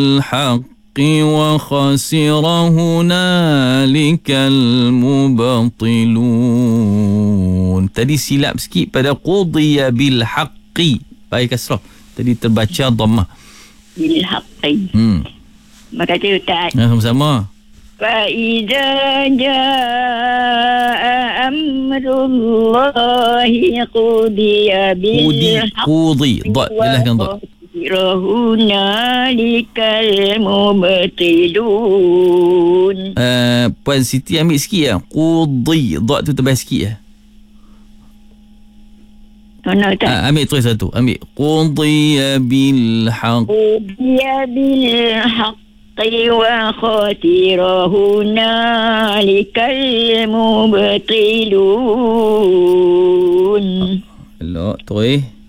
الحق وخسر هنالك المبطلون. Tadi silap sikit pada qudiya bil haqqi. Baik kasrah. Tadi terbaca dhammah. Bil haqqi. Maka tu Ustaz. Sama-sama. فإذا جاء أمر الله قضي بالحق jelaskan ضاد هنالك المبطلون. Puan Siti ambil sikit ya. Qudi ضاد tu tebal sikit ya. Ambil terus satu. Ambil قضي بالحق وخسر هنالك المبطلون. Elok, terus.